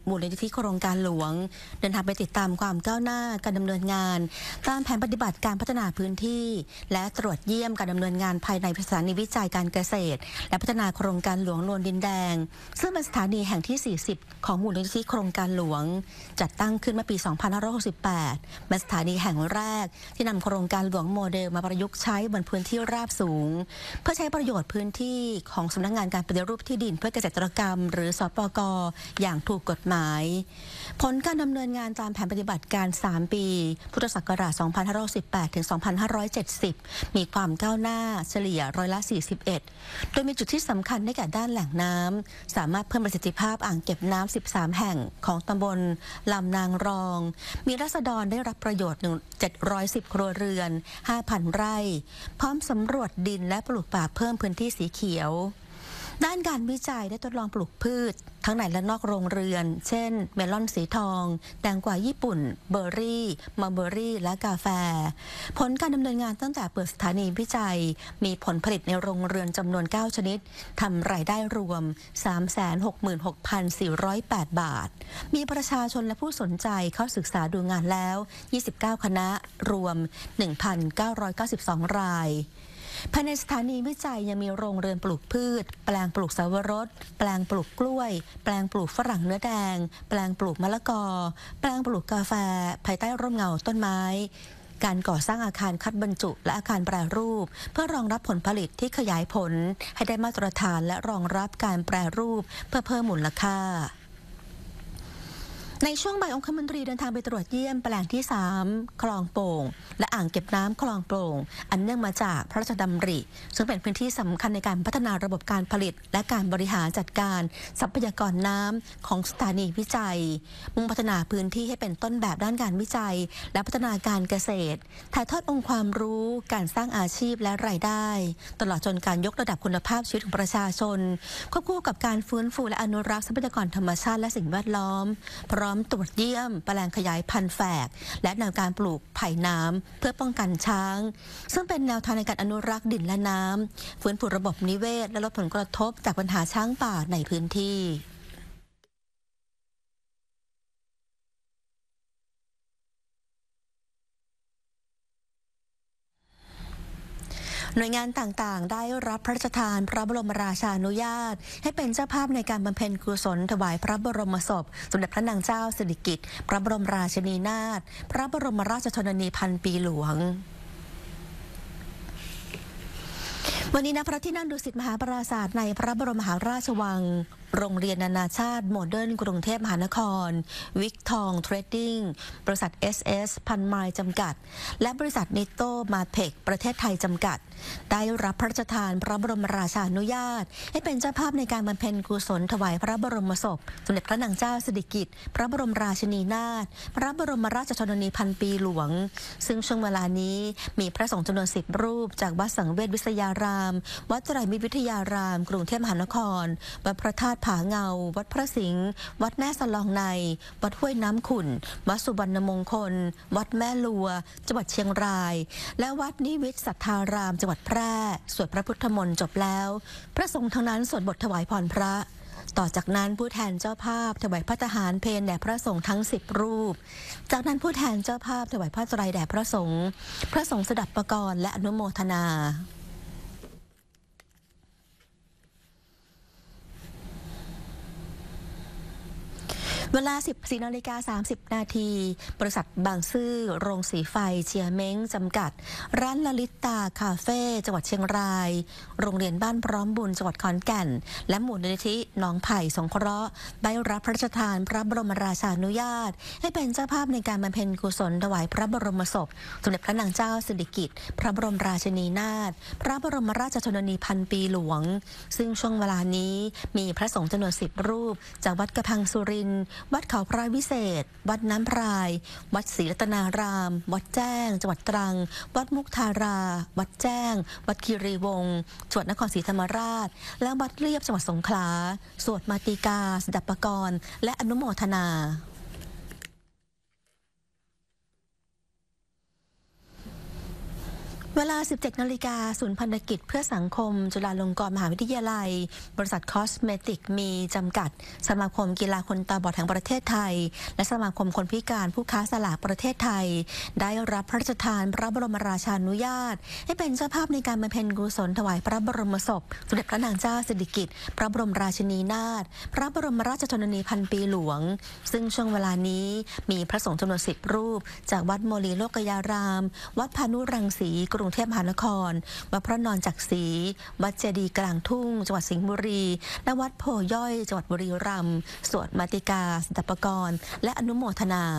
มูลนิธิโครงการหลวงเดินทางไปติดตามความก้าวหน้าการดำเนินงานตามแผนปฏิบัติการพัฒนาพื้นที่และตรวจเยี่ยมการดำเนินงานภายในสถานีวิจัยการเกษตรและพัฒนาโครงการหลวงโนนดินแดงซึ่งเป็นสถานีแห่งที่ 40 ของมูลนิธิโครงการหลวงจัดตั้งขึ้นเมื่อปี 2568 เป็นสถานีแห่งแรกที่นำโครงการหลวงโมเดลมาประยุกต์ใช้บนพื้นที่ราบสูงเพื่อใช้ประโยชน์พื้นที่ของสำนักงานการปฏิรูปที่ดินเพื่อเกษตรกรรมหรือสปก.อย่างถูกกฎหมายผลการดำเนินงานตามแผนปฏิบัติการ 3 ปีพุทธศักราช 2518 ถึง 2570 มีความก้าวหน้าเฉลี่ยร้อยละ 41 โดยมีจุดที่สำคัญได้แก่ด้านแหล่งน้ำสามารถเพิ่มประสิทธิภาพอ่างเก็บน้ำ 13 แห่งของตำบลลำนางรองมีราษฎรได้รับประโยชน์ 710 ครัวเรือน 5,000 ไร่พร้อมสำรวจดินและปลูกป่าเพิ่มพื้นที่สีเขียวด้านการวิจัยได้ทดลองปลูกพืชทั้งในและนอกโรงเรือนเช่นเมลอนสีทองแตงกวาญี่ปุ่นเบอร์รี่มัลเบอร์รี่และกาแฟผลการดำเนินงานตั้งแต่เปิดสถานีวิจัยมีผลผลิตในโรงเรือนจำนวน 9 ชนิดทำรายได้รวม 366,408 บาทมีประชาชนและผู้สนใจเข้าศึกษาดูงานแล้ว29 คณะรวม 1,992 รายภายในสถานีวิจัยยังมีโรงเรือนปลูกพืชแปลงปลูกสาวรสแปลงปลูกกล้วยแปลงปลูกฝรั่งเนื้อแดงแปลงปลูกมะละกอแปลงปลูกกาแฟภายใต้ร่มเงาต้นไม้การก่อสร้างอาคารคัดบรรจุและอาคารแปรรูปเพื่อรองรับผลผลิตที่ขยายผลให้ได้มาตรฐานและรองรับการแปรรูปเพื่อเพิ่มมูลค่าในช่วงบ่ายองคมนตรีเดินทางไปตรวจเยี่ยมแปลงที่ 3 คลองโป่งและอ่างเก็บน้ำคลองโป่งอันเนื่องมาจากพระราชดำริซึ่งเป็นพื้นที่สำคัญในการพัฒนาระบบการผลิตและการบริหารจัดการทรัพยากรน้ำของสถานีวิจัยมุ่งพัฒนาพื้นที่ให้เป็นต้นแบบด้านการวิจัยและพัฒนาการเกษตรถ่ายทอดองค์ความรู้การสร้างอาชีพและรายได้ตลอดจนการยกระดับคุณภาพชีวิตของประชาชนควบคู่กับการฟื้นฟูและอนุรักษ์ทรัพยากรธรรมชาติและสิ่งแวดล้อมพร้อมตรวจเยี่ยมแปลงขยายพันธุ์แฝกและแนวการปลูกไผ่น้ำเพื่อป้องกันช้างซึ่งเป็นแนวทางในการอนุรักษ์ดินและน้ำฟื้นฟูระบบนิเวศและลดผลกระทบจากปัญหาช้างป่าในพื้นที่หน่วยงานต่างๆได้รับพระราชทานพระบรมราชานุญาตให้เป็นเจ้าภาพในการบำเพ็ญกุศลถวายพระบรมศพสมเด็จพระนางเจ้าสิริกิติ์พระบรมราชินีนาถพระบรมราชชนนีพันปีหลวงวันนี้ณพระที่นั่งดุสิตมหาปราสาทในพระบรมมหาราชวังโรงเรียนนานาชาติโมเดิร์นกรุงเทพมหานครวิกทองเทรดดิ้งบริษัท SS พันไมล์จำกัดและบริษัทนิโตมาเทคประเทศไทยจำกัดได้รับพระราชทานพระบรมราชานุญาตให้เป็นเจ้าภาพในการบำเพ็ญกุศลถวายพระบรมศพสมเด็จพระนางเจ้าสิริกิติ์พระบรมราชินีนาถพระบรมราชชนนีพันปีหลวงซึ่งช่วงเวลานี้มีพระสงฆ์จำนวน10 รูปจากวัดสังเวชวิทยารามวัดไตรมิตรวิทยารามกรุงเทพมหานครวัดพระธาตุผาเงาวัดพระสิงห์วัดแม่สลองในวัดห้วยน้ำขุ่นวัดสุวรรณมงคลวัดแม่ลัวจังหวัดเชียงรายและวัดนิวิตสัทธารามจังหวัดแพร่สวดพระพุทธมนต์จบแล้วพระสงฆ์ทั้งนั้นสวดบทถวายพรพระต่อจากนั้นผู้แทนเจ้าภาพถวายพระทหารเพลแด่พระสงฆ์ทั้ง10 รูปจากนั้นผู้แทนเจ้าภาพถวายผ้าไตรแด่พระสงฆ์สดับประกรณ์และอนุโมทนาเวลา 14:30 นาทีบริษัทบางซื่อโรงสีไฟเชียร์เม้งจำกัดร้านลลิตาคาเฟ่จังหวัดเชียงรายโรงเรียนบ้านพร้อมบุญจังหวัดขอนแก่นและมูลนิธิหนองไผ่สงเคราะห์ได้รับพระราชทานพระบรมราชานุญาตให้เป็นเจ้าภาพในการบำเพ็ญกุศลถวายพระบรมศพสมเด็จพระนางเจ้าสิริกิติ์พระบรมราชินีนาถพระบรมราชชนนีพันปีหลวงซึ่งช่วงเวลานี้มีพระสงฆ์จำนวน10 รูปจากวัดกระพังสุรินทร์วัดเขาพระวิเศษวัดน้ำพรายวัดศรีรัตนารามวัดแจ้งจังหวัดตรังวัดมุกทาราวัดแจ้งวัดคีรีวงศ์จังหวัดนครศรีธรรมราชและวัดเลียบจังหวัดสงขลาสวดมาติกาสดับประกรณ์และอนุโมทนา เวเวลา 17 นาฬิกาศูนย์พันธกิจเพื่อสังคมจุฬาลงกรณ์มหาวิทยาลัยบริษัทคอสเมติกมีจำกัดสมาคมกีฬาคนตาบอดแห่งประเทศไทยและสมาคมคนพิการผู้ค้าสลากประเทศไทยได้รับพระราชทานพระบรมราชานุญาตให้เป็นเจ้าภาพในการบำเพ็ญกุศลถวายพระบรมศพสมเด็จพระนางเจ้าสิริกิติ์พระบรมราชินีนาถพระบรมราชชนนีพันปีหลวงซึ่งช่วงเวลานี้มีพระสงฆ์จำนวน10 รูปจากวัดโมลีโลกยารามวัดพานุรังสีกรุงเทพมหานครวัดพระนอนจักรี วัดเจดีย์กลางทุ่งจังหวัดสิงห์บุรีและวัดโพย่อยจังหวัดบุรีรัมย์สวดมาติกาสันตปกรณ์และอนุโมทนา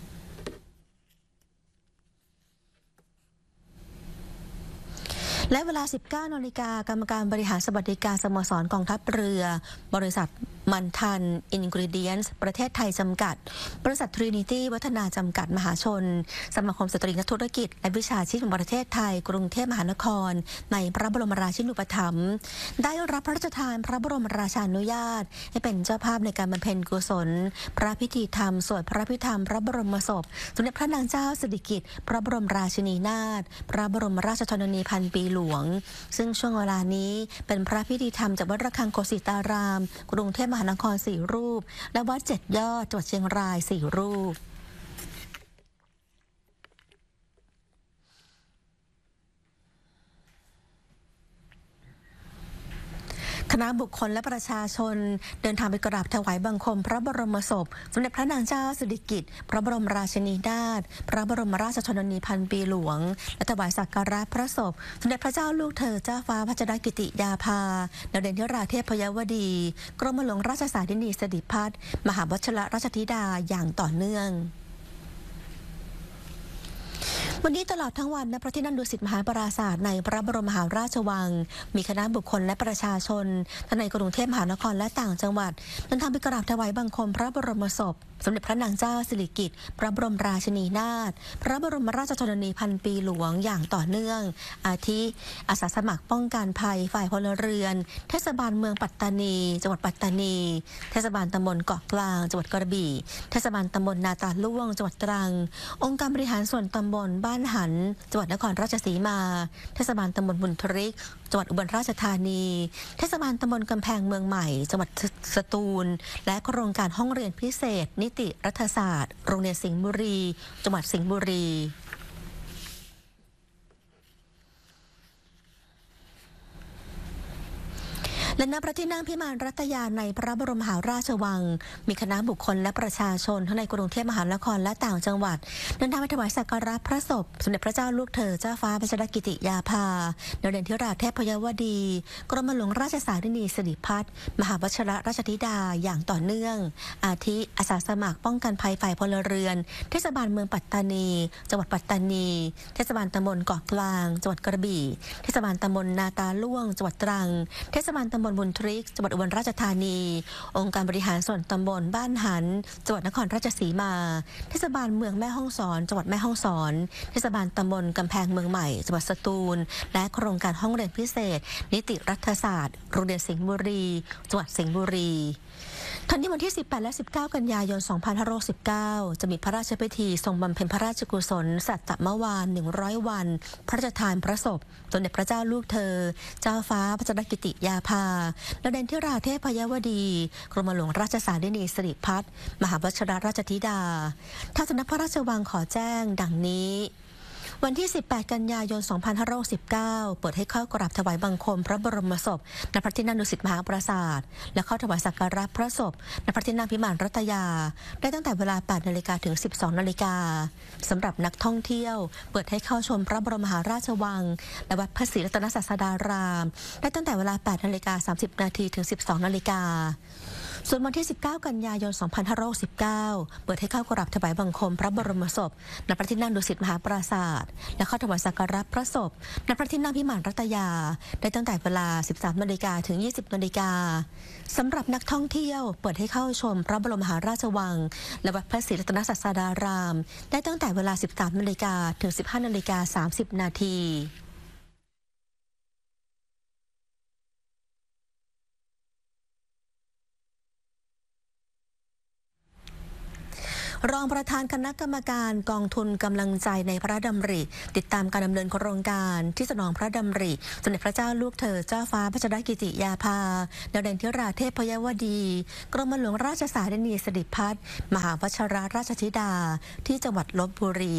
และเวลา 19 นาฬิกากรรมการบริหารสวัสดิการสโมสรกองทัพเรือบริษัทมันทันอินกรีเดียนส์ประเทศไทยจำกัดบริษัททรินิตี้วัฒนาจำกัดมหาชนสมาคมสตรีนักธุรกิจและวิชาชีพแห่งประเทศไทยกรุงเทพมหานครในพระบรมราชินูปถัมภ์ได้รับพระราชทานพระบรมราชานุญาตให้เป็นเจ้าภาพในการบำเพ็ญกุศลพระพิธีธรรมสวดพระพิธรรมพระบรมศพสมเด็จพระนางเจ้าสิริกิติ์พระบรมราชินีนาถพระบรมราชชนนีพันปีหลวงซึ่งช่วงเวลานี้เป็นพระพิธีธรรมจากวัดระฆังโกสิตารามกรุงเทพมหานคร4 รูปและวัด7 ยอดจังหวัดเชียงราย4 รูปคณะบุคคลและประชาชนเดินทางไปกราบถวายบังคมพระบรมศพสมเด็จพระนางเจ้าสิริกิติ์พระบรมราชินีนาถพระบรมราชชนนีพันปีหลวงและถวายสักการะพระศพสมเด็จพระเจ้าลูกเธอเจ้าฟ้าพัชรกิติยาภานเรนทิราเทพยวดีกรมหลวงราชสาธินีสิริพัฒน์มหาวชิรราชธิดาอย่างต่อเนื่องวันนี้ตลอดทั้งวันณพระที่นั่งดุสิตมหาปราสาทในพระบรมมหาราชวังมีคณะบุคคลและประชาชนทั้งในกรุงเทพมหานครและต่างจังหวัดเดินทางไปกราบถวายบังคมพระบรมศพสมเด็จพระนางเจ้าสิริกิติ์พระบรมราชินีนาถพระบรมราชชนนีพันปีหลวงอย่างต่อเนื่องอาทิอาสาสมัครป้องกันภัยฝ่ายพลเรือนเทศบาลเมืองปัตตานีจังหวัดปัตตานีเทศบาลตำบลเกาะกลางจังหวัดกระบี่เทศบาลตำบลนาตาล่วงจังหวัดตรังองค์การบริหารส่วนตำบลบ้านหันจังหวัดนครราชสีมาเทศบาลตำบลบุญทริกจังหวัดอุบลราชธานีเทศบาลตำบลกำแพงเมืองใหม่จังหวัดสตูลและโครงการห้องเรียนพิเศษนิติรัฐศาสตร์โรงเรียนสิงห์บุรีจังหวัดสิงห์บุรีและณพระที่นั่งพิมานรัตยาในพระบรมมหาราชวังมีคณะบุคคลและประชาชนทั้งในกรุงเทพมหานครและต่างจังหวัดเดินทางไปถวายสักการะพระศพสมเด็จพระเจ้าลูกเธอเจ้าฟ้าพัชรกิติยาภานเรนทิราเทพยวดีกรมหลวงราชสาธินีสิริพัฒน์มหาวชิรราชธิดาอย่างต่อเนื่องอาทิอาสาสมัครป้องกันภัยฝ่ายพลเรือนเทศบาลเมืองปัตตานีจังหวัดปัตตานีเทศบาลตำบลเกาะกลางจังหวัดกระบี่เทศบาลตำบลนาตาล่วงจังหวัดตรังเทศบาลตำบลบุญทริกจังหวัดอุบลราชธานีองค์การบริหารส่วนตำบลบ้านหันจังหวัดนครราชสีมาเทศบาลเมืองแม่ฮ่องสอนจังหวัดแม่ฮ่องสอนเทศบาลตำบลกำแพงเมืองใหม่จังหวัดสตูลและโครงการห้องเรียนพิเศษนิติรัฐศาสตร์โรงเรียนสิงห์บุรีจังหวัดสิงห์บุรีทั้งนี้วันที่ 18 และ 19 กันยายน 2519 จะมีพระราชพิธีทรงบำเพ็ญพระราชกุศลสัตตมวาน100 วันพระราชทานพระศพสมเด็จพระเจ้าลูกเธอเจ้าฟ้าพัชรกิติยาภานเรนทิราเทพยวดีกรมหลวงราชสาธินีสิริพัฒน์มหาวชิรราชธิดาทางสำนักพระราชวังขอแจ้งดังนี้วันที่ 18 กันยายน 2519 เปิดให้เข้ากราบถวายบังคมพระบรมศพณพระที่นั่งดุสิตมหาปราสาทและเข้าถวายสักการะพระศพณพระที่นั่งพิมานรัตยาได้ตั้งแต่เวลา 8 นาฬิกาถึง 12 นาฬิกาสำหรับนักท่องเที่ยวเปิดให้เข้าชมพระบรมมหาราชวังและวัดพระศรีรัตนศาสดารามได้ตั้งแต่เวลา 8 นาฬิกา 30 นาทีถึง 12 นาฬิกาส่วนวันที่ 19 กันยายน 2519 เปิดให้เข้ากราบถวายบังคมพระบรมศพณพระที่นั่งดุสิตมหาปราสาทและเข้าถวายสักการะพระศพณพระที่นั่งพิมานรัตยาได้ตั้งแต่เวลา 13 นาฬิกาถึง 20 นาฬิกาสำหรับนักท่องเที่ยวเปิดให้เข้าชมพระบรมมหาราชวังและวัดพระศรีรัตนศาสดารามได้ตั้งแต่เวลา 13 นาฬิกาถึง 15 นาฬิกา 30 นาทีรองประธานคณะกรรมการกองทุนกำลังใจในพระดำริติดตามการดำเนินโครงการที่สนองพระดำริสมเด็จพระเจ้าลูกเธอเจ้าฟ้าพัชรกิติยาภานเรนทิราเทพยวดีกรมหลวงราชสารินีสิริพัฒน์มหาวชิรราชธิดาที่จังหวัดลพบุรี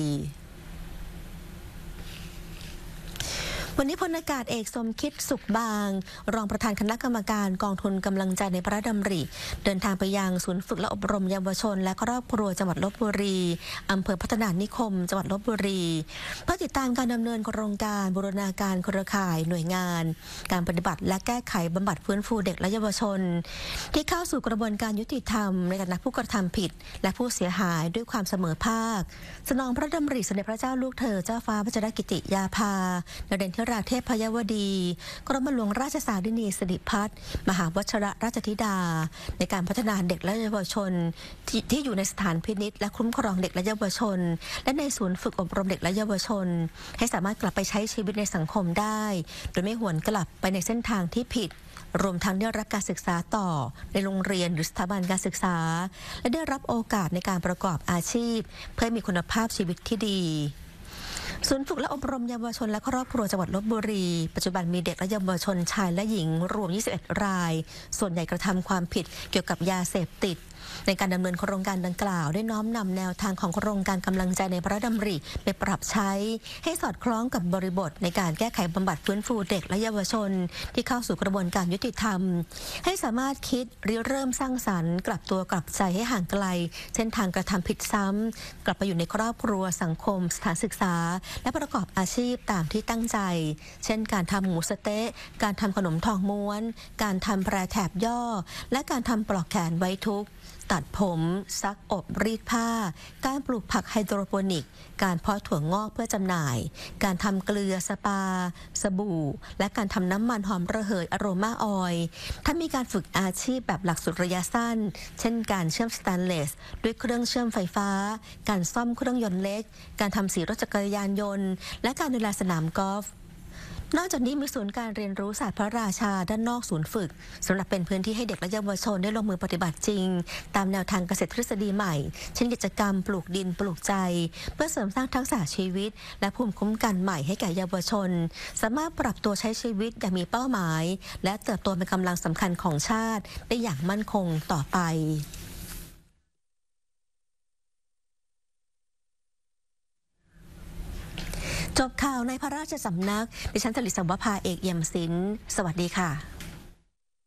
วันนี้พลอากาศเอกสมคิดสุขบางรองประธานคณะกรรมการกองทุนกำลังใจในพระดำริเดินทางไปยังศูนย์ฝึกและอบรมเยาวชนและครอบครัวจังหวัดลพบุรีอำเภอพัฒนานิคมจังหวัดลพบุรีเพื่อติดตามการดำเนินโครงการบูรณาการเครือข่ายหน่วยงานการปฏิบัติและแก้ไขบำบัดฟื้นฟูเด็กและเยาวชนที่เข้าสู่กระบวนการยุติธรรมในฐานะผู้กระทำผิดและผู้เสียหายด้วยความเสมอภาคสนองพระดำริสมเด็จพระเจ้าลูกเธอเจ้าฟ้าพัชรกิติยาภานเรนทิราเทพยวดีกรมหลวงราชสารินีสิริพัฒน์มหาวชิรราชธิดาในการพัฒนาเด็กและเยาวชนที่อยู่ในสถานพินิจและคุ้มครองเด็กและเยาวชนและในศูนย์ฝึกอบรมเด็กและเยาวชนให้สามารถกลับไปใช้ชีวิตในสังคมได้โดยไม่หวนกลับไปในเส้นทางที่ผิดรวมทั้งได้รับการศึกษาต่อในโรงเรียนหรือสถาบันการศึกษาและได้รับโอกาสในการประกอบอาชีพเพื่อมีคุณภาพชีวิตที่ดีศูนย์ฝึกและอบรมเยาวชนและครอบครัวจังหวัดลพบุรีปัจจุบันมีเด็กและเยาวชนชายและหญิงรวม21รายส่วนใหญ่กระทำความผิดเกี่ยวกับยาเสพติดในการดำเนินโครงการดังกล่าวได้น้อมนำแนวทางของโครงการกำลังใจในพระดำริไปปรับใช้ให้สอดคล้องกับบริบทในการแก้ไขบำบัดฟื้นฟูเด็กและเยาวชนที่เข้าสู่กระบวนการยุติธรรมให้สามารถคิดริเริ่มสร้างสรรค์กลับตัวกลับใจให้ห่างไกลเส้นทางกระทำผิดซ้ำกลับไปอยู่ในครอบครัวสังคมสถานศึกษาและประกอบอาชีพตามที่ตั้งใจเช่นการทำหมูสะเต๊ะการทำขนมทองม้วนการทำแพรแถบย่อและการทำปลอกแขนไว้ทุกข์ตัดผมซักอบรีดผ้าการปลูกผักไฮโดรโปนิกการเพาะถั่วงอกเพื่อจำหน่ายการทำเกลือสปาสบู่และการทำน้ำมันหอมระเหยอโรมาออยล์ถ้ามีการฝึกอาชีพแบบหลักสูตรระยะสั้นเช่นการเชื่อมสแตนเลสด้วยเครื่องเชื่อมไฟฟ้าการซ่อมเครื่องยนต์เล็กการทำสีรถจักรยานยนต์และการดูแลสนามกอล์ฟนอกจากนี้มีศูนย์การเรียนรู้ศาสตร์พระราชาด้านนอกศูนย์ฝึกสำหรับเป็นพื้นที่ให้เด็กและเยาวชนได้ลงมือปฏิบัติจริงตามแนวทางเกษตรทฤษฎีใหม่เช่นกิจกรรมปลูกดินปลูกใจเพื่อเสริมสร้างทักษะชีวิตและภูมิคุ้มกันใหม่ให้แก่เยาวชนสามารถปรับตัวใช้ชีวิตอย่างมีเป้าหมายและเติบโตเป็นกำลังสำคัญของชาติได้อย่างมั่นคงต่อไปจบข่าวในพระราชสำนักดิฉันสลิด สวภาเอกเอี่ยมศิลป์สวัสดีค่ะ